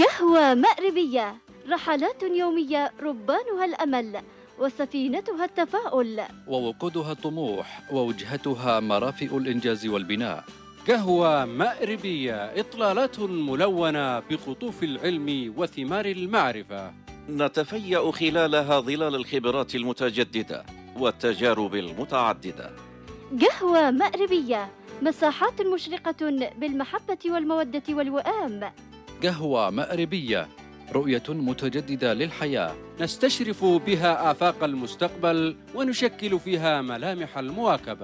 قهوة مأربية، رحلات يومية ربانها الأمل وسفينتها التفاؤل، ووقودها الطموح ووجهتها مرافئ الإنجاز والبناء. قهوة مأربية، إطلالات ملونة بقطوف العلم وثمار المعرفة، نتفيأ خلالها ظلال الخبرات المتجددة والتجارب المتعددة. قهوة مأربية، مساحات مشرقة بالمحبة والمودة والوئام. قهوة مأربية، رؤية متجددة للحياة، نستشرف بها آفاق المستقبل ونشكل فيها ملامح المواكبة.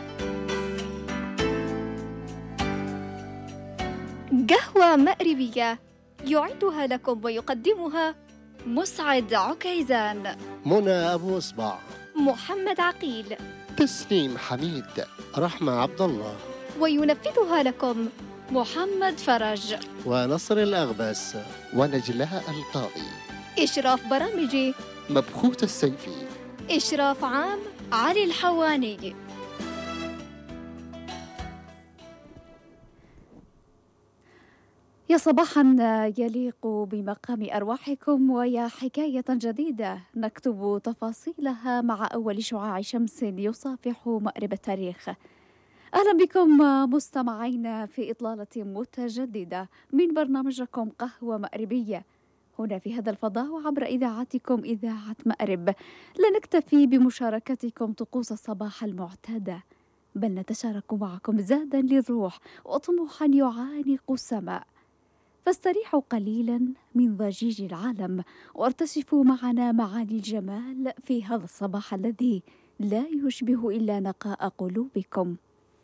قهوة مأربية يعدها لكم ويقدمها مسعد عكيزان، منى أبو إصبع، محمد عقيل، تسنيم حميد، رحمة عبد الله، وينفذها لكم محمد فرج ونصر الأغبس ونجلاء القاضي. إشراف برامجي مبخوت السيفي. إشراف عام علي الحواني. يا صباحا يليق بمقام أرواحكم، ويا حكاية جديدة نكتب تفاصيلها مع أول شعاع شمس يصافح مأرب التاريخ. أهلا بكم مستمعين في إطلالة متجددة من برنامجكم قهوة مأربية هنا في هذا الفضاء وعبر إذاعتكم إذاعة مأرب. لا نكتفي بمشاركتكم طقوس الصباح المعتادة، بل نتشارك معكم زادا للروح وطموحا يعانق السماء. فاستريحوا قليلا من ضجيج العالم وارتشفوا معنا معاني الجمال في هذا الصباح الذي لا يشبه إلا نقاء قلوبكم.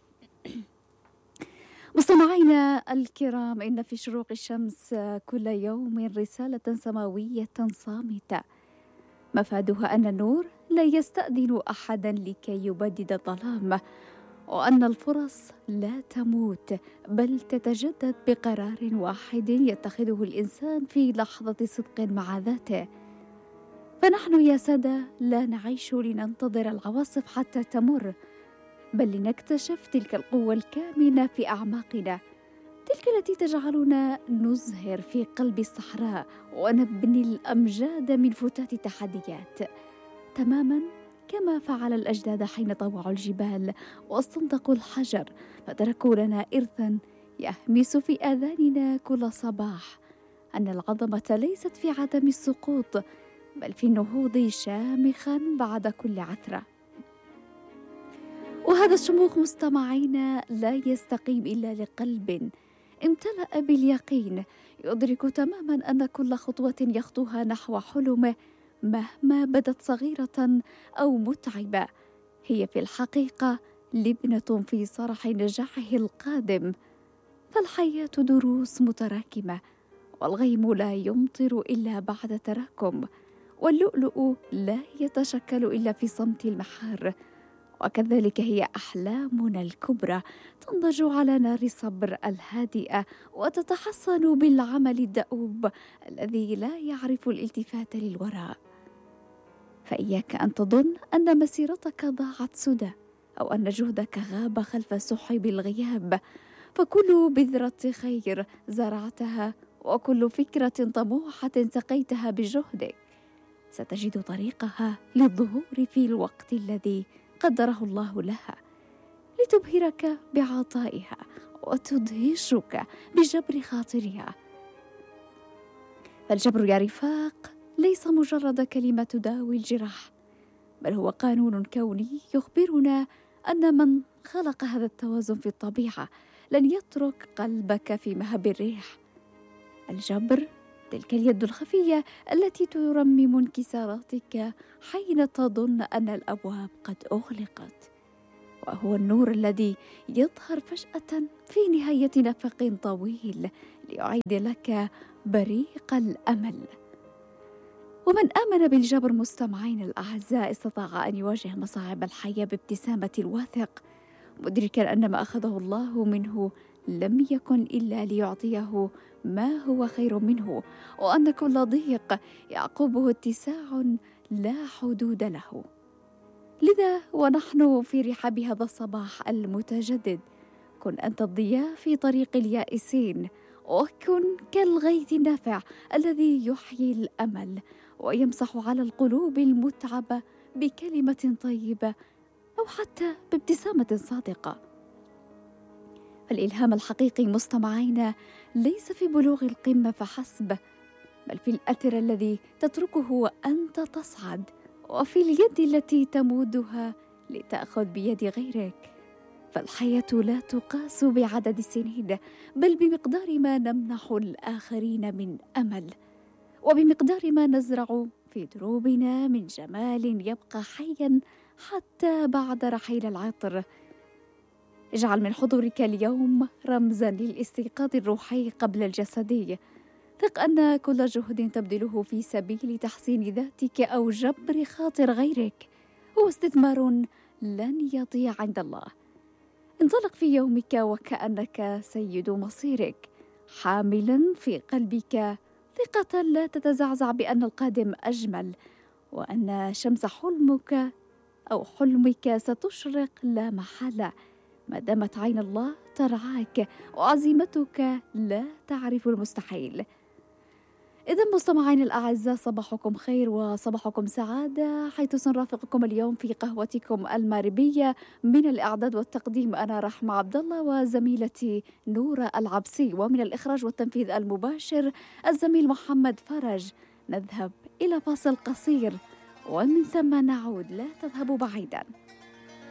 مستمعينا الكرام، إن في شروق الشمس كل يوم رسالة سماوية صامتة مفادها أن النور لا يستأذن أحدا لكي يبدد الظلام، وأن الفرص لا تموت بل تتجدد بقرار واحد يتخذه الإنسان في لحظة صدق مع ذاته. فنحن يا سادة لا نعيش لننتظر العواصف حتى تمر، بل لنكتشف تلك القوة الكامنة في أعماقنا، تلك التي تجعلنا نزهر في قلب الصحراء ونبني الأمجاد من فتات التحديات، تماما كما فعل الأجداد حين طوعوا الجبال واستنطقوا الحجر فتركوا لنا إرثا يهمس في آذاننا كل صباح أن العظمة ليست في عدم السقوط بل في النهوض شامخا بعد كل عثرة. وهذا الشموخ مستمعينا لا يستقيم إلا لقلب امتلأ باليقين يدرك تماما أن كل خطوة يخطوها نحو حلمه مهما بدت صغيرة أو متعبة هي في الحقيقة لبنة في صرح نجاحه القادم. فالحياة دروس متراكمة، والغيم لا يمطر إلا بعد تراكم، واللؤلؤ لا يتشكل إلا في صمت المحار، وكذلك هي أحلامنا الكبرى تنضج على نار الصبر الهادئة وتتحصن بالعمل الدؤوب الذي لا يعرف الالتفات للوراء. فإياك أن تظن أن مسيرتك ضاعت سدى أو أن جهدك غاب خلف سحب الغياب، فكل بذرة خير زرعتها وكل فكرة طموحة سقيتها بجهدك ستجد طريقها للظهور في الوقت الذي قدره الله لها، لتبهرك بعطائها وتدهشك بجبر خاطرها. فالجبر يا رفاق ليس مجرد كلمة تداوي الجرح، بل هو قانون كوني يخبرنا أن من خلق هذا التوازن في الطبيعة لن يترك قلبك في مهب الريح. الجبر تلك اليد الخفية التي ترمم انكساراتك حين تظن أن الأبواب قد أغلقت، وهو النور الذي يظهر فجأة في نهاية نفق طويل ليعيد لك بريق الأمل. ومن آمن بالجبر مستمعين الأعزاء استطاع أن يواجه مصاعب الحياة بابتسامة الواثق، مدركا أن ما أخذه الله منه لم يكن إلا ليعطيه ما هو خير منه، وأن كل ضيق يعقبه اتساع لا حدود له. لذا ونحن في رحاب هذا الصباح المتجدد كن أنت الضياء في طريق اليائسين، وكن كالغيث النافع الذي يحيي الأمل ويمسح على القلوب المتعبة بكلمة طيبة أو حتى بابتسامة صادقة. الإلهام الحقيقي مستمعينا ليس في بلوغ القمة فحسب، بل في الأثر الذي تتركه وأنت تصعد، وفي اليد التي تمودها لتأخذ بيد غيرك. فالحياة لا تقاس بعدد السنين، بل بمقدار ما نمنح الآخرين من أمل، وبمقدار ما نزرع في دروبنا من جمال يبقى حياً حتى بعد رحيل العطر. اجعل من حضورك اليوم رمزاً للاستيقاظ الروحي قبل الجسدي. ثق أن كل جهد تبذله في سبيل تحسين ذاتك أو جبر خاطر غيرك هو استثمار لن يضيع عند الله. انطلق في يومك وكأنك سيد مصيرك، حاملاً في قلبك ثقة لا تتزعزع بأن القادم أجمل، وأن شمس حلمك ستشرق لا محالة ما دامت عين الله ترعاك وعزيمتك لا تعرف المستحيل. إذا مستمعين الأعزاء، صباحكم خير وصباحكم سعادة، حيث سنرافقكم اليوم في قهوتكم المغربية. من الإعداد والتقديم أنا رحمة عبد الله وزميلتي نورة العبسي، ومن الإخراج والتنفيذ المباشر الزميل محمد فرج. نذهب إلى فاصل قصير ومن ثم نعود، لا تذهبوا بعيداً.